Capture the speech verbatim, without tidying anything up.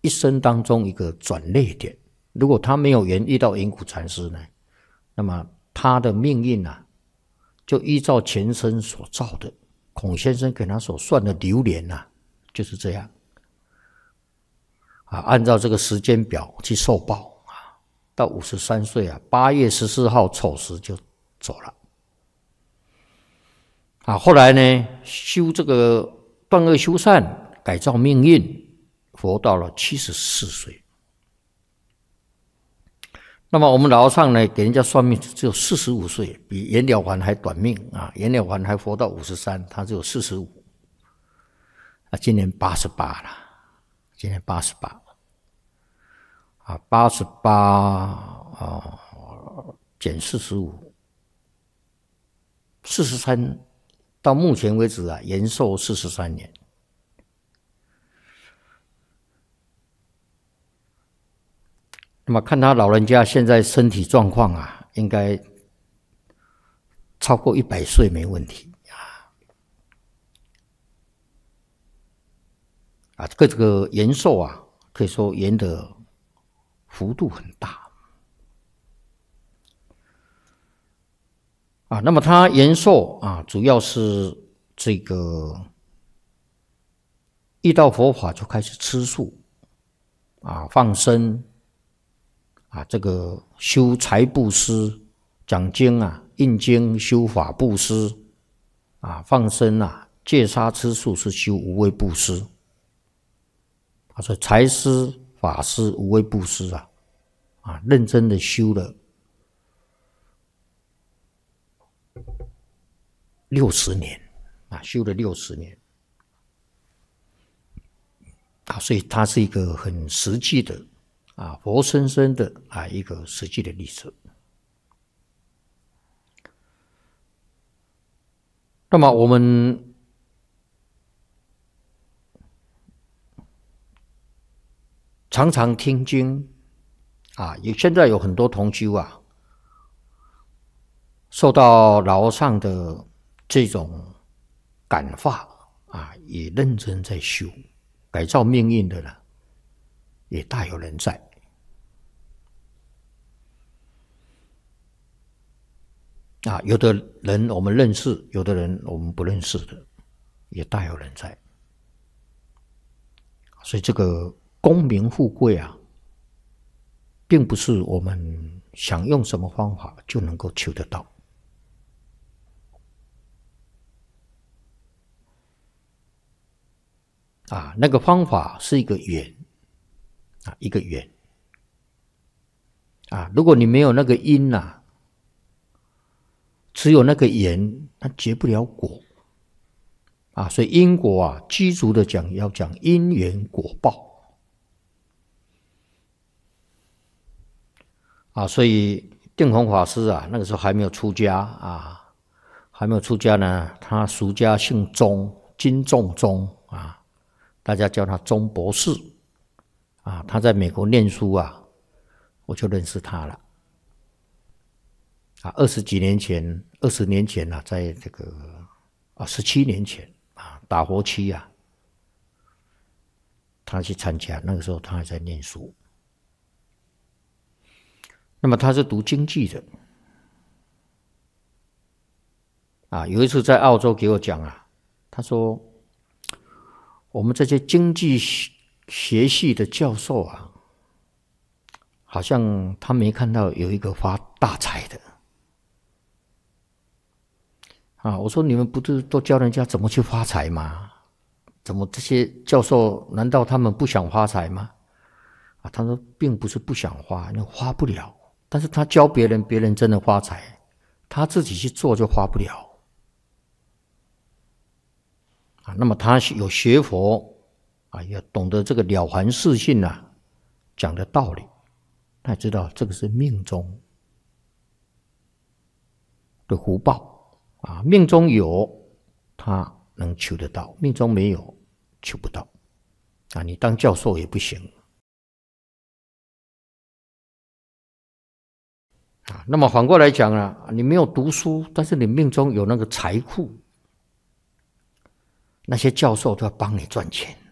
一生当中一个转捩点。如果他没有缘遇到云谷禅师呢，那么他的命运啊，就依照前生所造的孔先生给他所算的流年啊，就是这样啊，按照这个时间表去受报啊，到五十三岁啊，八月十四号丑时就走了啊。后来呢，修这个断恶修善，改造命运，活到了七十四岁。那么我们老和尚呢，给人家算命只有四十五岁，比袁了凡还短命啊！袁了凡还活到五十三，他只有四十五。啊，今年八十八了，今年八十八啊，八十八啊，减四十五，四十三。到目前为止啊，延寿四十三年。那么看他老人家现在身体状况啊，应该超过一百岁没问题啊！啊，这个这个延寿啊，可以说延的幅度很大啊。那么他延寿啊，主要是这个遇到佛法就开始吃素啊，放生。啊，这个修财布施、讲经啊、印经、修法布施啊、放生啊、戒杀吃素是修无畏布施。他说财施、法施、无畏布施啊，啊，认真的修了六十年啊，修了六十年啊，所以他是一个很实际的。啊，活生生的啊，一个实际的例子。那么我们常常听经啊，也现在有很多同修啊，受到老和尚的这种感化啊，也认真在修，改造命运的了。也大有人在啊，有的人我们认识，有的人我们不认识的，也大有人在。所以这个功名富贵啊，并不是我们想用什么方法就能够求得到。啊，那个方法是一个缘。啊，一个缘啊！如果你没有那个因呐、啊，只有那个缘，它结不了果啊。所以因果啊，基础的讲要讲因缘果报啊。所以定弘法师啊，那个时候还没有出家啊，还没有出家呢，他俗家姓钟，金仲钟啊，大家叫他钟博士。啊，他在美国念书啊，我就认识他了。啊，二十几年前，二十年前啊，在这个啊十七年前啊，打佛七啊，他去参加，那个时候他还在念书。那么他是读经济的，啊，有一次在澳洲给我讲啊，他说我们这些经济学系的教授啊，好像他没看到有一个发大财的啊。我说你们不是都教人家怎么去发财吗？怎么这些教授难道他们不想发财吗？啊，他说并不是不想花，那花不了，但是他教别人，别人真的发财，他自己去做就花不了啊。那么他有学佛。啊，要懂得这个了凡四训啊，讲的道理，他也知道这个是命中的福报啊，命中有，他能求得到；命中没有，求不到。啊，你当教授也不行啊。那么反过来讲啊，你没有读书，但是你命中有那个财库，那些教授都要帮你赚钱。